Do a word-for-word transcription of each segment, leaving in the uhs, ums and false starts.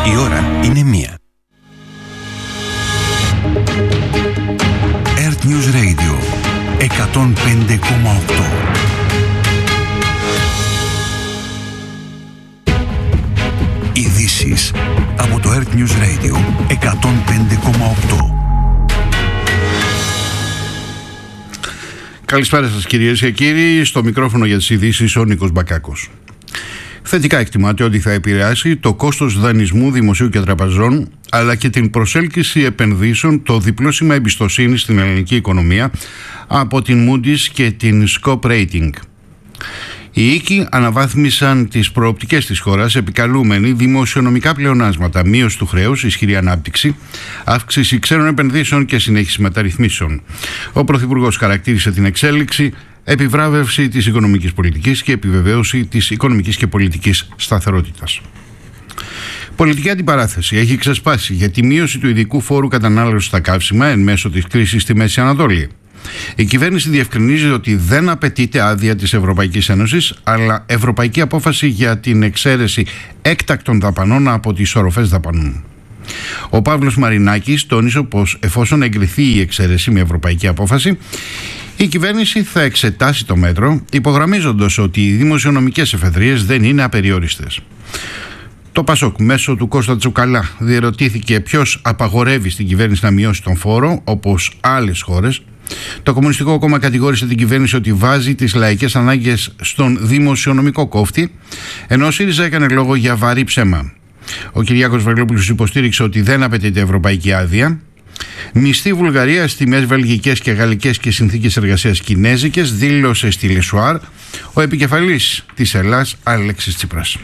Η ώρα είναι μία. Earth News Radio εκατόν πέντε κόμμα οκτώ. Ειδήσεις από το Earth News Radio εκατόν πέντε κόμμα οκτώ. Καλησπέρα σας κυρίες και κύριοι, στο μικρόφωνο για τις ειδήσεις ο Νίκος Μπακάκος. Θετικά εκτιμάται ότι θα επηρεάσει το κόστος δανεισμού δημοσίου και τραπεζών, αλλά και την προσέλκυση επενδύσεων το διπλό σήμα εμπιστοσύνης στην ελληνική οικονομία από την Moody's και την Scope Rating. Οι οίκοι αναβάθμισαν τις προοπτικές της χώρας, επικαλούμενοι δημοσιονομικά πλεονάσματα, μείωση του χρέους, ισχυρή ανάπτυξη, αύξηση ξένων επενδύσεων και συνέχιση μεταρρυθμίσεων. Ο Πρωθυπουργός χαρακτήρισε την εξέλιξη επιβράβευση της οικονομικής πολιτικής και επιβεβαίωση της οικονομικής και πολιτικής σταθερότητας. Πολιτική αντιπαράθεση έχει ξεσπάσει για τη μείωση του ειδικού φόρου κατανάλωσης στα καύσιμα εν μέσω της κρίσης στη Μέση Ανατολή. Η κυβέρνηση διευκρινίζει ότι δεν απαιτείται άδεια της Ευρωπαϊκής Ένωσης, αλλά ευρωπαϊκή απόφαση για την εξαίρεση έκτακτων δαπανών από τις οροφές δαπανών. Ο Παύλος Μαρινάκης τόνισε πως εφόσον εγκριθεί η εξαίρεση με ευρωπαϊκή απόφαση, η κυβέρνηση θα εξετάσει το μέτρο, υπογραμμίζοντας ότι οι δημοσιονομικές εφεδρείες δεν είναι απεριόριστες. Το Πασόκ μέσω του Κώστα Τσουκαλά διερωτήθηκε ποιος απαγορεύει στην κυβέρνηση να μειώσει τον φόρο, όπως άλλες χώρες. Το Κομμουνιστικό Κόμμα κατηγόρησε την κυβέρνηση ότι βάζει τις λαϊκές ανάγκες στον δημοσιονομικό κόφτη, ενώ ο ΣΥΡΙΖΑ έκανε λόγο για βαρύ ψέμα. Ο Κυριάκος Βαρελόπουλος υποστήριξε ότι δεν απαιτείται ευρωπαϊκή άδεια. Μισθή Βουλγαρία, τιμές βελγικές και γαλλικές και συνθήκες εργασίας κινέζικες, δήλωσε στη Λεσουάρ ο επικεφαλής της Ελλάς Αλέξης Τσίπρας.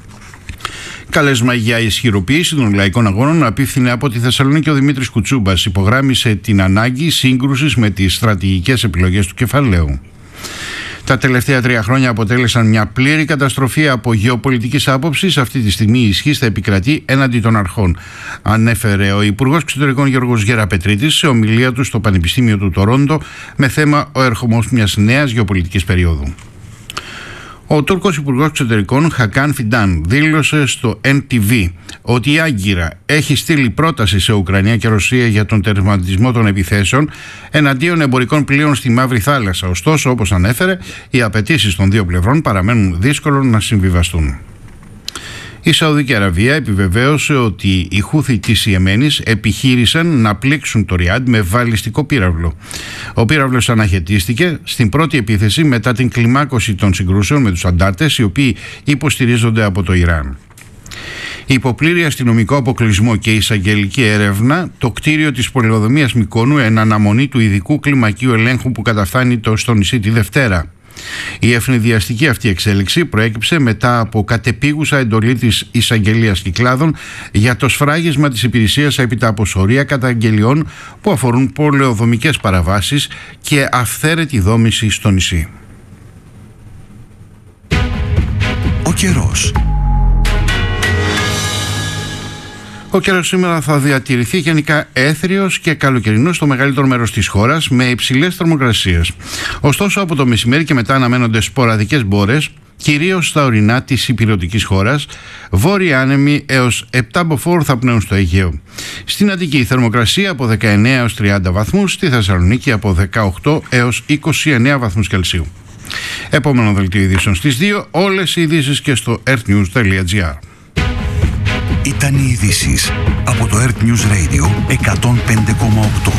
Καλέσμα για ισχυροποίηση των λαϊκών αγώνων απίφθινε από τη Θεσσαλονίκη ο Δημήτρης Κουτσούμπας. Υπογράμμισε την ανάγκη σύγκρουσης με τις στρατηγικές επιλογές του κεφαλαίου. Τα τελευταία τρία χρόνια αποτέλεσαν μια πλήρη καταστροφή από γεωπολιτικής άποψης. Αυτή τη στιγμή η ισχύς θα επικρατεί έναντι των αρχών, ανέφερε ο Υπουργός Εξωτερικών Γιώργος Γεραπετρίτης σε ομιλία του στο Πανεπιστήμιο του Τορόντο με θέμα ο ερχομός μιας νέας γεωπολιτικής περίοδου. Ο Τούρκος Υπουργός Εξωτερικών Χακάν Φιντάν δήλωσε στο εν τι βι ότι η Άγκυρα έχει στείλει πρόταση σε Ουκρανία και Ρωσία για τον τερματισμό των επιθέσεων εναντίον εμπορικών πλοίων στη Μαύρη Θάλασσα. Ωστόσο, όπως ανέφερε, οι απαιτήσεις των δύο πλευρών παραμένουν δύσκολο να συμβιβαστούν. Η Σαουδική Αραβία επιβεβαίωσε ότι οι Χούθι της Ιεμένης επιχείρησαν να πλήξουν το Ριάντ με βαλιστικό πύραυλο. Ο πύραυλος αναχαιτίστηκε στην πρώτη επίθεση μετά την κλιμάκωση των συγκρούσεων με τους αντάρτες, οι οποίοι υποστηρίζονται από το Ιράν. Υπό πλήρη αστυνομικό αποκλεισμό και εισαγγελική έρευνα, το κτίριο της πολεοδομίας Μυκόνου εν αναμονή του ειδικού κλιμακίου ελέγχου που καταφθάνει το στο νησί τη Δευτέρα. Η ευνηδιαστική αυτή εξέλιξη προέκυψε μετά από κατεπίγουσα εντολή της εισαγγελίας Κυκλάδων για το σφράγισμα της υπηρεσίας έπειτα από σωρία καταγγελιών που αφορούν πολεοδομικές παραβάσεις και αυθαίρετη δόμηση στο νησί. Ο καιρός. Ο καιρός σήμερα θα διατηρηθεί γενικά έθριος και καλοκαιρινός στο μεγαλύτερο μέρος της χώρας με υψηλές θερμοκρασίες. Ωστόσο, από το μεσημέρι και μετά αναμένονται σποραδικές μπόρες, κυρίως στα ορεινά της ηπειρωτικής χώρας. Βόρειοι άνεμοι έως επτά μποφόρ θα πνέουν στο Αιγαίο. Στην Αττική η θερμοκρασία από δεκαεννέα έως τριάντα βαθμούς, στη Θεσσαλονίκη από δεκαοκτώ έως είκοσι εννέα βαθμούς Κελσίου. Επόμενο δελτίο ειδήσεων στις δύο, όλες οι ειδήσεις και στο earthnews τελεία gr. Ήταν οι ειδήσεις από το Earth News Radio εκατόν πέντε κόμμα οκτώ.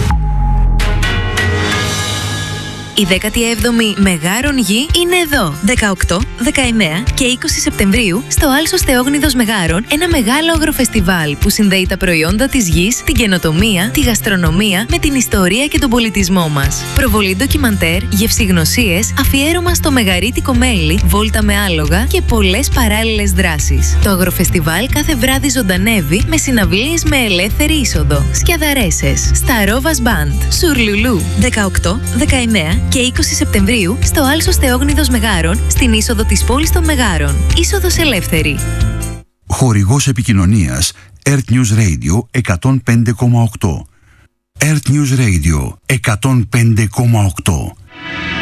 Η δέκατη έβδομη Μεγάρων Γη είναι εδώ. δεκαοκτώ, δεκαεννέα και είκοσι Σεπτεμβρίου στο Άλσος Θεόγνιδος Μεγάρων, ένα μεγάλο αγροφεστιβάλ που συνδέει τα προϊόντα της γης, την καινοτομία, τη γαστρονομία με την ιστορία και τον πολιτισμό μας. Προβολή ντοκιμαντέρ, γευσηγνωσίες, αφιέρωμα στο μεγαρίτικο μέλι, βόλτα με άλογα και πολλές παράλληλες δράσεις. Το αγροφεστιβάλ κάθε βράδυ ζωντανεύει με συναυλίες με ελεύθερη είσοδο. Σκιαδαρέσες, Σταρόβας Μπαντ, Σουρλουλού, δεκαοκτώ, δεκαεννέα και είκοσι Σεπτεμβρίου στο Άλσος Θεόγνιδος Μεγάρων, στην είσοδο της πόλης των Μεγάρων. Είσοδος ελεύθερη. Χορηγός επικοινωνίας Earth News Radio εκατόν πέντε κόμμα οκτώ. Earth News Radio εκατόν πέντε κόμμα οκτώ.